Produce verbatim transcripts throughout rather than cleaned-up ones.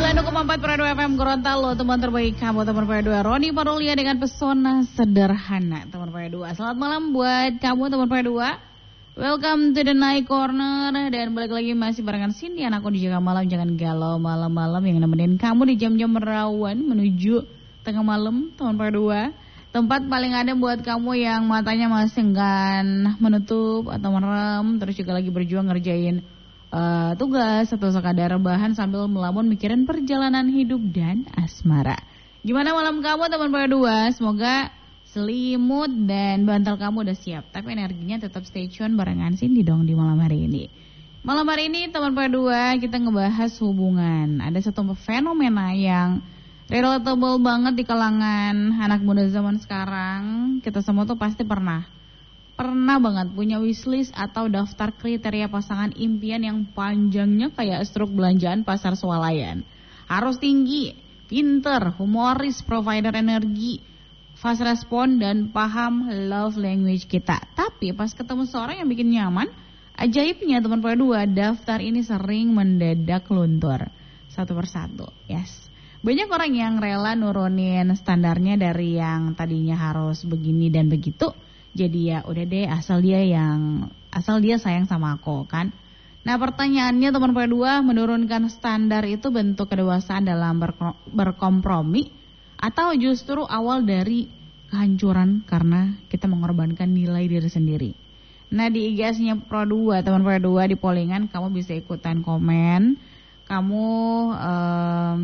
sembilan koma empat per dua F M Gorontalo, teman terbaik kamu, teman per dua Roni Parolia dengan pesona sederhana, teman per dua. Selamat malam buat kamu, teman per dua. Welcome to the night corner, dan balik lagi masih barengan Cindy, anakku di Jaga Malam. Jangan galau malam-malam, yang nemenin kamu di jam-jam rawan menuju tengah malam, teman per dua. Tempat paling ada buat kamu yang matanya masih enggan menutup atau merem, terus juga lagi berjuang ngerjain Uh, tugas atau sekadar bahan sambil melamun mikirin perjalanan hidup dan asmara. Gimana malam kamu, teman per dua? Semoga selimut dan bantal kamu udah siap, tapi energinya tetap stay tune barengan Cindy dong di malam hari ini. Malam hari ini teman per dua kita ngebahas hubungan. Ada satu fenomena yang relatable banget di kalangan anak muda zaman sekarang. Kita semua tuh pasti pernah Pernah banget punya wishlist atau daftar kriteria pasangan impian yang panjangnya kayak struk belanjaan pasar swalayan. Harus tinggi, pinter, humoris, provider energi, fast respon, dan paham love language kita. Tapi pas ketemu seorang yang bikin nyaman, ajaibnya teman per dua, daftar ini sering mendadak luntur satu persatu. Yes. Banyak orang yang rela nurunin standarnya dari yang tadinya harus begini dan begitu. Jadi ya udah deh, asal dia yang asal dia sayang sama aku kan. Nah pertanyaannya teman per dua, menurunkan standar itu bentuk kedewasaan dalam berko- berkompromi atau justru awal dari kehancuran karena kita mengorbankan nilai diri sendiri. Nah di I G S-nya Pro dua, teman per dua, di pollingan kamu bisa ikutan komen. Kamu um,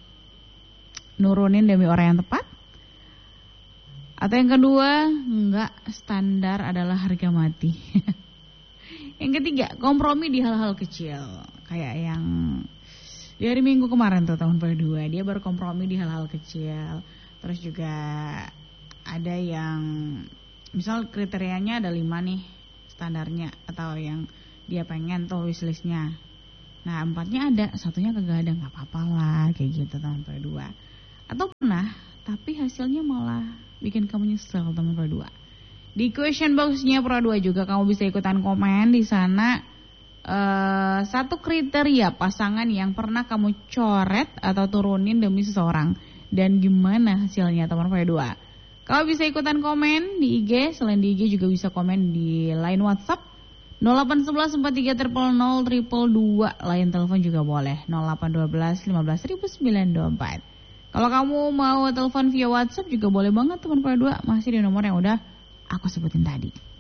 nurunin demi orang yang tepat. Atau yang kedua, enggak, standar adalah harga mati. Yang ketiga, kompromi di hal-hal kecil. Kayak yang di hari Minggu kemarin tuh tahun per dua, dia berkompromi di hal-hal kecil. Terus juga ada yang misal kriterianya ada lima nih standarnya, atau yang dia pengen tuh wishlistnya. Nah empatnya ada, satunya kagak ada, nggak apa-apa lah kayak gitu tahun per dua. Atau pernah tapi hasilnya malah bikin kamu nyesel, teman Pro dua. Di question box-nya Pro dua juga kamu bisa ikutan komen di sana. Uh, satu kriteria pasangan yang pernah kamu coret atau turunin demi seseorang, dan gimana hasilnya, teman Pro dua. Kamu bisa ikutan komen di I G, selain di I G juga bisa komen di line WhatsApp nol delapan satu satu empat tiga nol nol nol dua dua. Line telepon juga boleh nol delapan satu dua lima belas sembilan dua empat. Kalau kamu mau telepon via WhatsApp juga boleh banget, teman per dua, masih di nomor yang udah aku sebutin tadi.